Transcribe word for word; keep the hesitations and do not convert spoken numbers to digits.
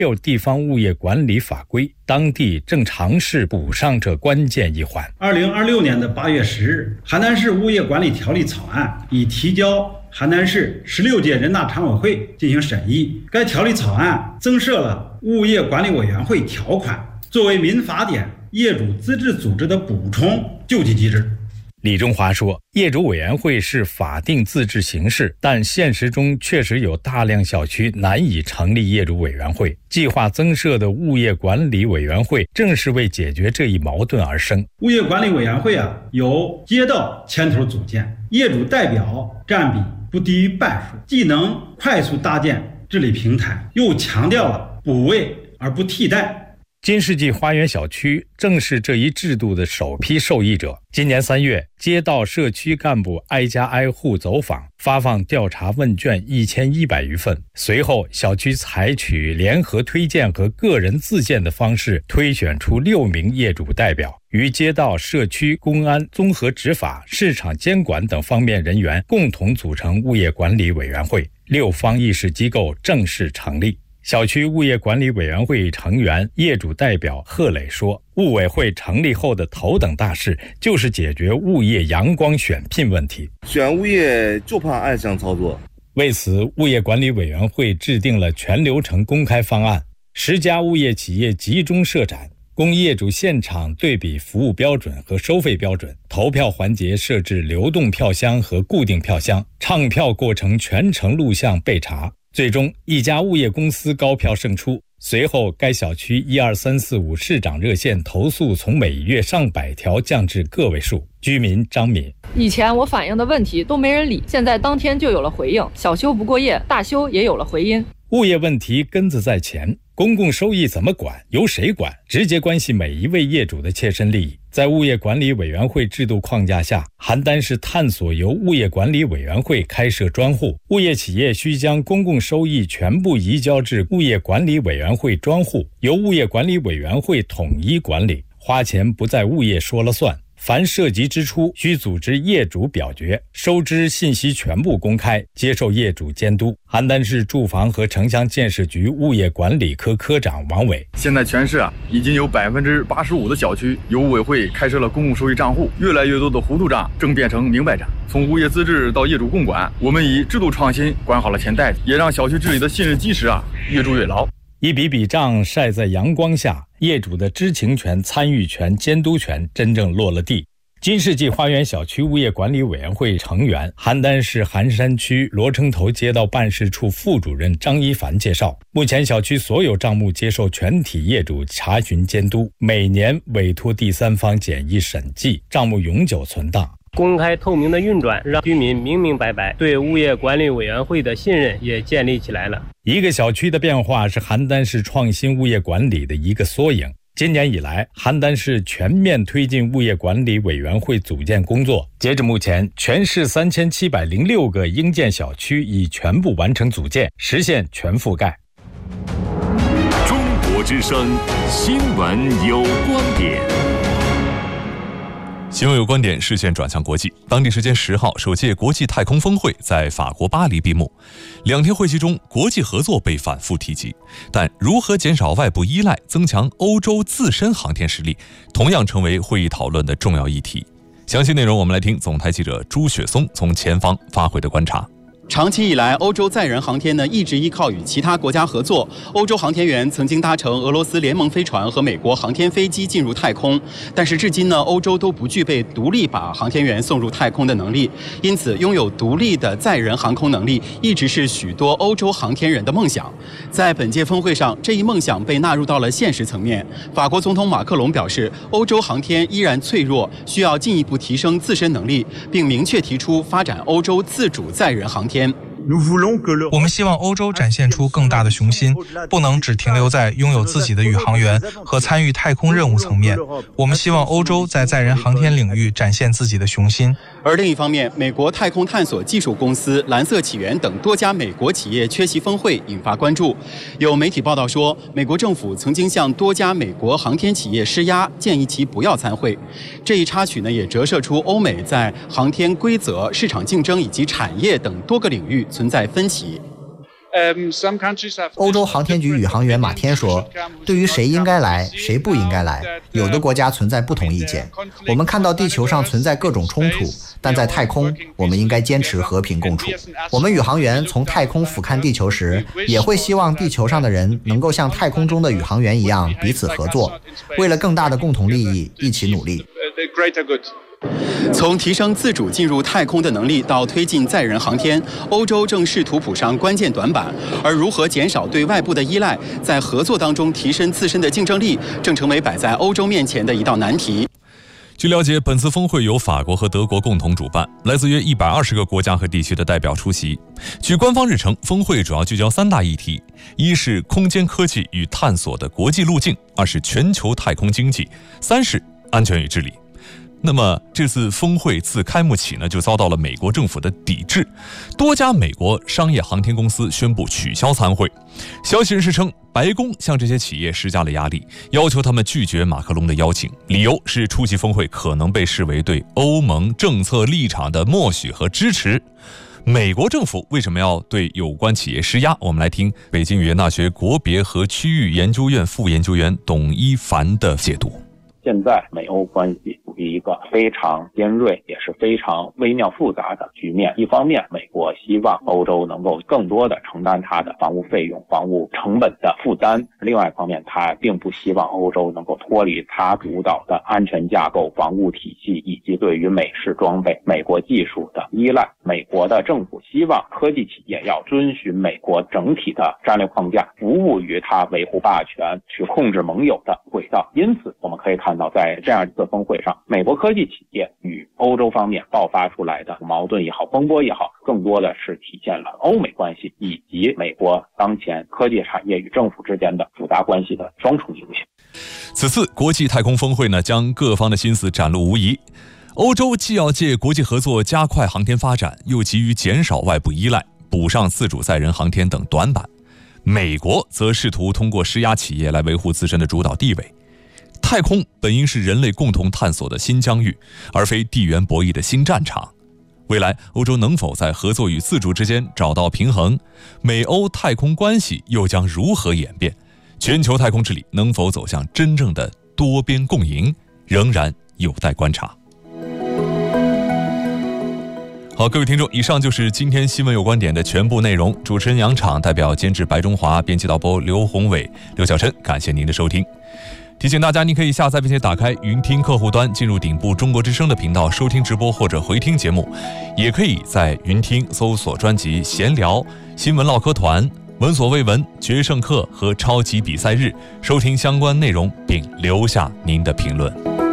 有地方物业管理法规，当地正尝试补上这关键一环。 二零二六年的八月十日，邯郸市物业管理条例草案已提交邯郸市十六届人大常委会进行审议。该条例草案增设了物业管理委员会条款，作为民法典业主自治组织的补充救济机制。 李中华说，业主委员会是法定自治形式，但现实中确实有大量小区难以成立业主委员会。计划增设的物业管理委员会正是为解决这一矛盾而生。 物业管理委员会啊，由街道牵头组建，业主代表占比不低于半数，既能快速搭建治理平台，又强调了补位而不替代。 金世纪花园小区正是这一制度的首批受益者。今年三月，街道社区干部挨家挨户走访，发放调查问卷一千一百余份。随后，小区采取联合推荐和个人自荐的方式，推选出六名业主代表，与街道、社区、公安、综合执法、市场监管等方面人员共同组成物业管理委员会，六方议事机构正式成立。小区物业管理委员会成员、业主代表贺磊说，物委会成立后的头等大事就是解决物业阳光选聘问题。 选物业就怕暗箱操作。 为此，物业管理委员会制定了全流程公开方案，十家物业企业集中设展，供业主现场对比服务标准和收费标准。投票环节设置流动票箱和固定票箱，唱票过程全程录像备查。最终，一家物业公司高票胜出。随后，该小区一二三四五市长热线投诉从每月上百条降至个位数。居民张敏： 以前我反映的问题都没人理，现在当天就有了回应，小修不过夜，大修也有了回音。 物业问题根子在前，公共收益怎么管，由谁管，直接关系每一位业主的切身利益。在物业管理委员会制度框架下，邯郸市探索由物业管理委员会开设专户，物业企业需将公共收益全部移交至物业管理委员会专户，由物业管理委员会统一管理，花钱不在物业说了算。凡涉及支出需组织业主表决，收支信息全部公开，接受业主监督。邯郸市住房和城乡建设局物业管理科科长王伟： 现在全市啊，已经有百分之八十五的小区由物委会开设了公共收益账户，越来越多的糊涂账正变成明白账。从物业自治到业主共管，我们以制度创新管好了钱袋子，也让小区治理的信任基石啊越筑越牢。 一笔笔账晒在阳光下，业主的知情权、参与权、监督权真正落了地。金世纪花园小区物业管理委员会成员、邯郸市寒山区罗城头街道办事处副主任张一凡介绍，目前小区所有账目接受全体业主查询监督，每年委托第三方简易审计，账目永久存档。 公开透明的运转，让居民明明白白，对物业管理委员会的信任也建立起来了。 一个小区的变化是邯郸市创新物业管理的一个缩影。今年以来，邯郸市全面推进物业管理委员会组建工作。截至目前，全市三千七百零六个应建小区已全部完成组建，实现全覆盖。 中国之声，新闻有观点。 新闻有观点，视线转向国际。当地时间十号，首届国际太空峰会在法国巴黎闭幕。两天会期中，国际合作被反复提及，但如何减少外部依赖，增强欧洲自身航天实力，同样成为会议讨论的重要议题。详细内容，我们来听总台记者朱雪松从前方发回的观察。 长期以来，欧洲载人航天呢一直依靠与其他国家合作。欧洲航天员曾经搭乘俄罗斯联盟飞船和美国航天飞机进入太空，但是至今呢，欧洲都不具备独立把航天员送入太空的能力。因此，拥有独立的载人航空能力一直是许多欧洲航天人的梦想。在本届峰会上，这一梦想被纳入到了现实层面。法国总统马克龙表示，欧洲航天依然脆弱，需要进一步提升自身能力，并明确提出发展欧洲自主载人航天。 我们希望欧洲展现出更大的雄心，不能只停留在拥有自己的宇航员和参与太空任务层面。我们希望欧洲在载人航天领域展现自己的雄心。 而另一方面，美国太空探索技术公司蓝色起源等多家美国企业缺席峰会，引发关注。有媒体报道说，美国政府曾经向多家美国航天企业施压，建议其不要参会。这一插曲呢，也折射出欧美在航天规则、市场竞争以及产业等多个领域存在分歧。 欧洲航天局宇航员马天说，对于谁应该来，谁不应该来，有的国家存在不同意见。我们看到地球上存在各种冲突，但在太空，我们应该坚持和平共处。我们宇航员从太空俯瞰地球时，也会希望地球上的人能够像太空中的宇航员一样彼此合作，为了更大的共同利益一起努力。 从提升自主进入太空的能力到推进载人航天，欧洲正试图补上关键短板，而如何减少对外部的依赖，在合作当中提升自身的竞争力，正成为摆在欧洲面前的一道难题。 据了解，本次峰会由法国和德国共同主办，来自约一百二十个国家和地区的代表出席。据官方日程，峰会主要聚焦三大议题：一是空间科技与探索的国际路径，二是全球太空经济，三是安全与治理。那么这次峰会自开幕起呢，就遭到了美国政府的抵制，多家美国商业航天公司宣布取消参会。消息人士称，白宫向这些企业施加了压力，要求他们拒绝马克龙的邀请，理由是出席峰会可能被视为对欧盟政策立场的默许和支持。美国政府为什么要对有关企业施压？我们来听北京语言大学国别和区域研究院副研究员董一凡的解读。 现在美欧关系处于一个非常尖锐也是非常微妙复杂的局面。一方面，美国希望欧洲能够更多的承担它的防务费用、防务成本的负担；另外一方面，它并不希望欧洲能够脱离它主导的安全架构、防务体系以及对于美式装备、美国技术的依赖。美国的政府希望科技企业要遵循美国整体的战略框架，服务于它维护霸权、去控制盟友的轨道。因此，我们可以看到，在这样一次峰会上，美国科技企业与欧洲方面爆发出来的矛盾也好、风波也好，更多的是体现了欧美关系以及美国当前科技产业与政府之间的复杂关系的双重影响。 此次国际太空峰会呢，将各方的心思展露无遗。欧洲既要借国际合作加快航天发展，又急于减少外部依赖，补上自主载人航天等短板。美国则试图通过施压企业来维护自身的主导地位。太空本应是人类共同探索的新疆域，而非地缘博弈的新战场。未来，欧洲能否在合作与自主之间找到平衡？美欧太空关系又将如何演变？全球太空治理能否走向真正的多边共赢，仍然有待观察。好，各位听众，以上就是今天新闻有观点的全部内容。主持人杨昶，代表监制白中华，编辑导播刘宏伟、刘晓琛，感谢您的收听。提醒大家，您可以下载并且打开云听客户端，进入顶部中国之声的频道收听直播或者回听节目，也可以在云听搜索专辑闲聊、新闻唠嗑团、闻所未闻、决胜课和超级比赛日，收听相关内容并留下您的评论。